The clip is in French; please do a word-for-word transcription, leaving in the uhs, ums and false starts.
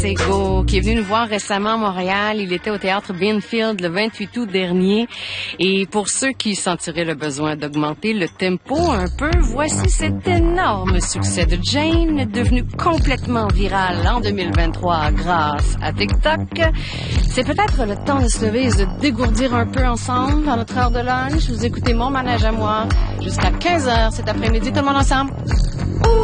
Sego, qui est venu nous voir récemment à Montréal. Il était au théâtre Binfield le vingt-huit août dernier. Et pour ceux qui sentiraient le besoin d'augmenter le tempo un peu, voici cet énorme succès de Jane, devenu complètement viral en deux mille vingt-trois grâce à TikTok. C'est peut-être le temps de se lever et de se dégourdir un peu ensemble dans notre heure de lunch. Vous écoutez Mon Manège à moi jusqu'à quinze heures cet après-midi. Tout le monde ensemble.